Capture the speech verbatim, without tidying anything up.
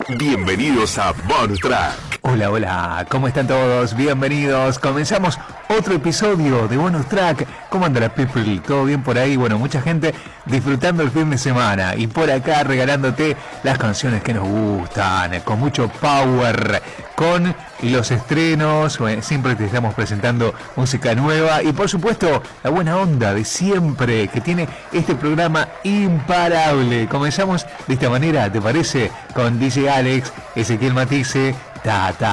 Bienvenidos a Bonus Track. Hola, hola, ¿cómo están todos? Bienvenidos. Comenzamos otro episodio de Bonus Track. ¿Cómo anda la people? ¿Todo bien por ahí? Bueno, mucha gente disfrutando el fin de semana y por acá regalándote las canciones que nos gustan, con mucho power, con los estrenos. Bueno, siempre te estamos presentando música nueva y por supuesto la buena onda de siempre que tiene este programa imparable. Comenzamos de esta manera, ¿te parece? Con D J Alex, Ezequiel Matisse, Ta Ta.